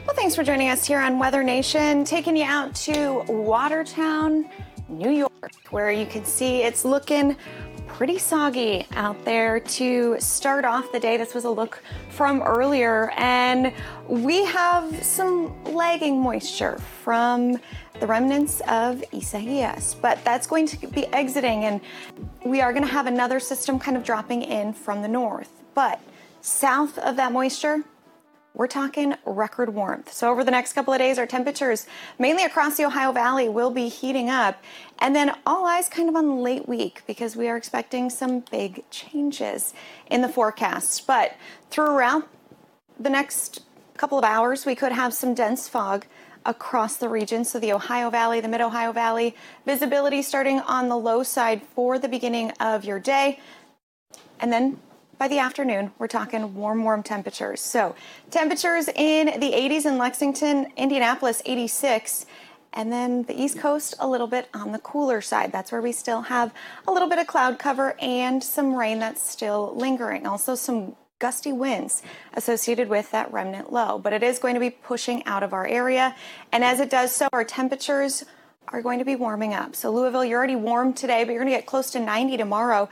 Well, thanks for joining us here on Weather Nation, taking you out to Watertown, New York, where you can see it's looking pretty soggy out there to start off the day. This was a look from earlier, and we have some lagging moisture from the remnants of Isaias, but that's going to be exiting, and we are going to have another system kind of dropping in from the north. But south of that moisture, we're talking record warmth. So over the next couple of days, our temperatures, mainly across the Ohio Valley, will be heating up. And then all eyes kind of on the late week because we are expecting some big changes in the forecast. But throughout the next couple of hours, we could have some dense fog across the region. So the Ohio Valley, the Mid-Ohio Valley, visibility starting on the low side for the beginning of your day. And then by the afternoon, we're talking warm temperatures. So temperatures in the 80s in Lexington, Indianapolis, 86. And then the East Coast, a little bit on the cooler side. That's where we still have a little bit of cloud cover and some rain that's still lingering. Also some gusty winds associated with that remnant low. But it is going to be pushing out of our area. And as it does so, our temperatures are going to be warming up. So Louisville, you're already warm today, but you're going to get close to 90 tomorrow.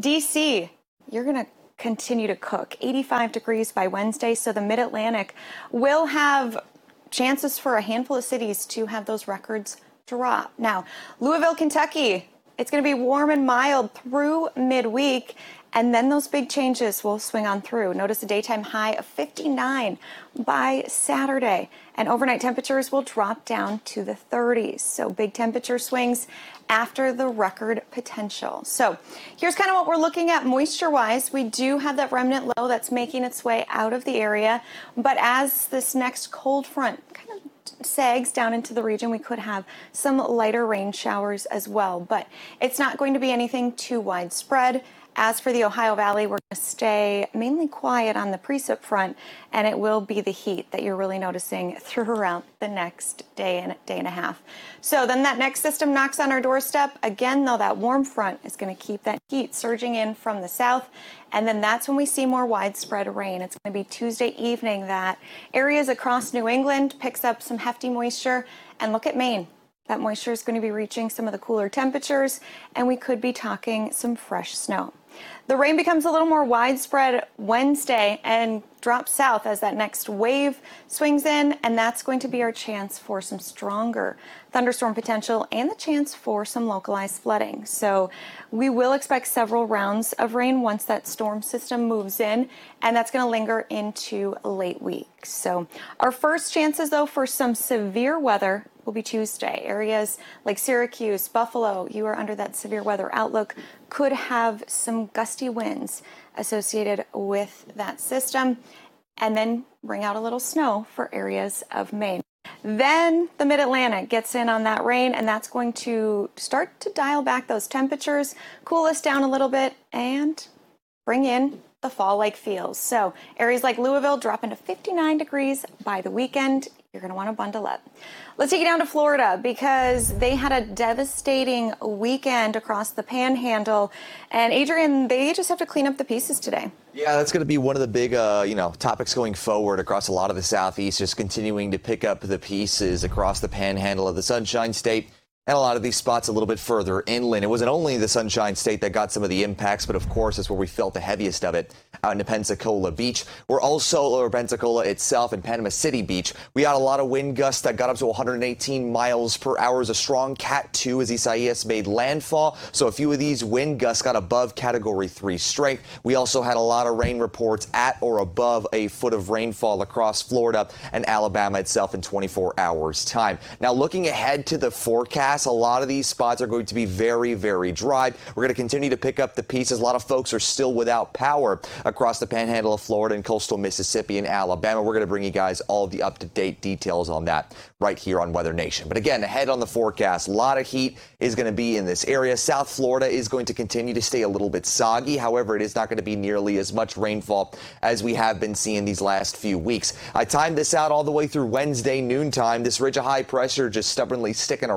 DC, you're going to continue to cook. 85 degrees by Wednesday, so the Mid-Atlantic will have chances for a handful of cities to have those records drop. Now, Louisville, Kentucky, it's going to be warm and mild through midweek, and then those big changes will swing on through. Notice a daytime high of 59 by Saturday, and overnight temperatures will drop down to the 30s. So big temperature swings after the record potential. So here's kind of what we're looking at moisture-wise. We do have that remnant low that's making its way out of the area, but as this next cold front kind of sags down into the region, we could have some lighter rain showers as well, but it's not going to be anything too widespread. As for the Ohio Valley, we're going to stay mainly quiet on the precip front, and it will be the heat that you're really noticing throughout the next day and a half. So then that next system knocks on our doorstep. Again, though, that warm front is going to keep that heat surging in from the south, and then that's when we see more widespread rain. It's going to be Tuesday evening that areas across New England picks up some hefty moisture, and look at Maine. That moisture is going to be reaching some of the cooler temperatures, and we could be talking some fresh snow. The rain becomes a little more widespread Wednesday and drops south as that next wave swings in, and that's going to be our chance for some stronger thunderstorm potential and the chance for some localized flooding. So we will expect several rounds of rain once that storm system moves in, and that's going to linger into late week. So our first chances, though, for some severe weather will be Tuesday. Areas like Syracuse, Buffalo, you are under that severe weather outlook, could have some gusty winds associated with that system, and then bring out a little snow for areas of Maine. Then the Mid-Atlantic gets in on that rain, and that's going to start to dial back those temperatures, cool us down a little bit, and bring in the fall-like feels. So areas like Louisville drop into 59 degrees by the weekend. You're going to want to bundle up. Let's take you down to Florida because they had a devastating weekend across the Panhandle. And Adrian, they just have to clean up the pieces today. Yeah, that's going to be one of the big, topics going forward across a lot of the Southeast, just continuing to pick up the pieces across the Panhandle of the Sunshine State. And a lot of these spots a little bit further inland. It wasn't only the Sunshine State that got some of the impacts, but of course, that's where we felt the heaviest of it out in Pensacola Beach. We're also, or Pensacola itself and Panama City Beach. We had a lot of wind gusts that got up to 118 miles per hour. A strong Cat 2 as Isaias made landfall. So a few of these wind gusts got above Category 3 strength. We also had a lot of rain reports at or above a foot of rainfall across Florida and Alabama itself in 24 hours time. Now looking ahead to the forecast, a lot of these spots are going to be very, very dry. We're going to continue to pick up the pieces. A lot of folks are still without power across the Panhandle of Florida and coastal Mississippi and Alabama. We're going to bring you guys all the up-to-date details on that right here on Weather Nation. But again, ahead on the forecast, a lot of heat is going to be in this area. South Florida is going to continue to stay a little bit soggy. However, it is not going to be nearly as much rainfall as we have been seeing these last few weeks. I timed this out all the way through Wednesday noontime. This ridge of high pressure just stubbornly sticking around. So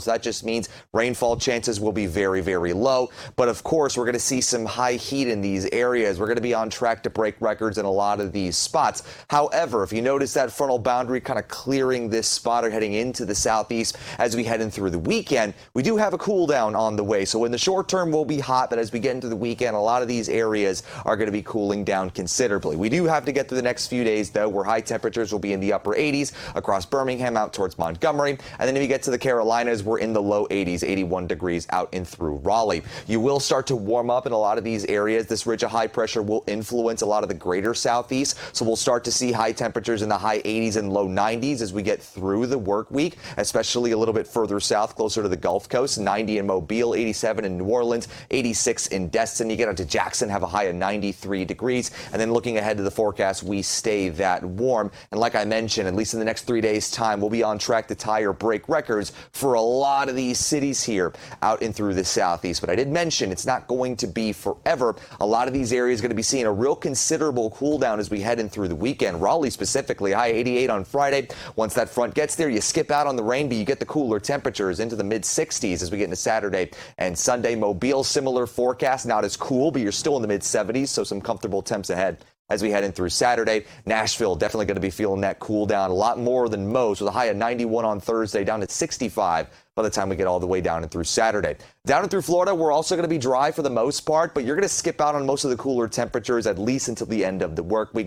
So that just means rainfall chances will be very, very low. But of course, we're going to see some high heat in these areas. We're going to be on track to break records in a lot of these spots. However, if you notice that frontal boundary kind of clearing this spot or heading into the southeast as we head in through the weekend, we do have a cool down on the way. So in the short term, we'll be hot, but as we get into the weekend, a lot of these areas are going to be cooling down considerably. We do have to get through the next few days, though, where high temperatures will be in the upper 80s across Birmingham out towards Montgomery. And then if you get to the Carolinas, we're in the low 80s, 81 degrees out in through Raleigh. You will start to warm up in a lot of these areas. This ridge of high pressure will influence a lot of the greater southeast. So we'll start to see high temperatures in the high 80s and low 90s as we get through the work week, especially a little bit further south, closer to the Gulf Coast. 90 in Mobile, 87 in New Orleans, 86 in Destin. You get out to Jackson, have a high of 93 degrees. And then looking ahead to the forecast, we stay that warm. And like I mentioned, at least in the next 3 days' time, we'll be on track to tie or break records for a lot of these cities here out in through the southeast. But I did mention it's not going to be forever. A lot of these areas are going to be seeing a real considerable cool down as we head in through the weekend. Raleigh specifically, high 88 on Friday. Once that front gets there, you skip out on the rain, but you get the cooler temperatures into the mid-60s as we get into Saturday and Sunday. Mobile, similar forecast, not as cool, but you're still in the mid-70s, so some comfortable temps ahead as we head in through Saturday. Nashville definitely going to be feeling that cool down a lot more than most, with a high of 91 on Thursday, down to 65 by the time we get all the way down and through Saturday. Down and through Florida, we're also going to be dry for the most part, but you're going to skip out on most of the cooler temperatures at least until the end of the work week.